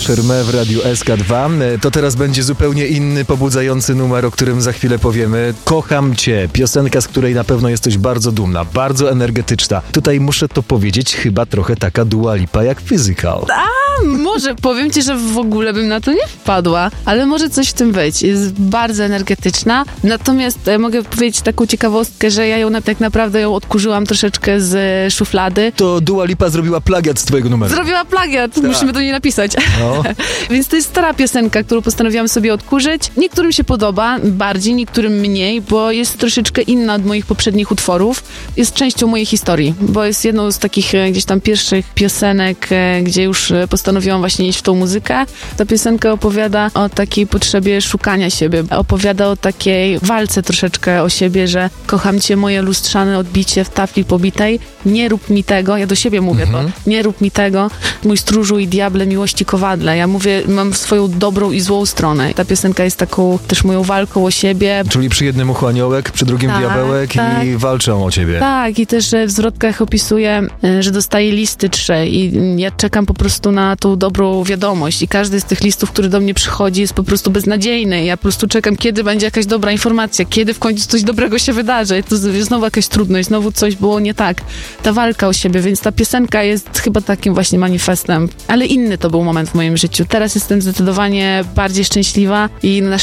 Chermé w Radiu SK2. To teraz będzie zupełnie inny, pobudzający numer, o którym za chwilę powiemy. Kocham Cię. Piosenka, z której na pewno jesteś bardzo dumna, bardzo energetyczna. Tutaj muszę to powiedzieć, chyba trochę taka Dua Lipa jak Physical. Może powiem ci, że w ogóle bym na to nie wpadła, ale może coś w tym być. Jest bardzo energetyczna, natomiast mogę powiedzieć taką ciekawostkę, że ja ją tak naprawdę ją odkurzyłam troszeczkę z szuflady. To Dua Lipa zrobiła plagiat z twojego numeru. Zrobiła plagiat, musimy do niej napisać. No. Więc to jest stara piosenka, którą postanowiłam sobie odkurzyć. Niektórym się podoba bardziej, niektórym mniej, bo jest troszeczkę inna od moich poprzednich utworów. Jest częścią mojej historii, bo jest jedną z takich gdzieś tam pierwszych piosenek, gdzie już postanowiłam właśnie iść w tą muzykę. Ta piosenka opowiada o takiej potrzebie szukania siebie. Opowiada o takiej walce troszeczkę o siebie, że kocham cię, moje lustrzane odbicie w tafli pobitej. Nie rób mi tego, ja do siebie mówię to. Nie rób mi tego, mój stróżu i diable miłości kowadle. Ja mówię, mam swoją dobrą i złą stronę. Ta piosenka jest taką też moją walką o siebie. Czyli przy jednym uchu aniołek, przy drugim diabełek i walczą o ciebie. Tak, i też w zwrotkach opisuję, że dostaję listy 3 i ja czekam po prostu na tą dobrą wiadomość i każdy z tych listów, który do mnie przychodzi, jest po prostu beznadziejny. Ja po prostu czekam, kiedy będzie jakaś dobra informacja, kiedy w końcu coś dobrego się wydarzy. To znowu jakaś trudność, znowu coś było nie tak. Ta walka o siebie, więc ta piosenka jest chyba takim właśnie manifestem. Ale inny to był moment w moim życiu. Teraz jestem zdecydowanie bardziej szczęśliwa i na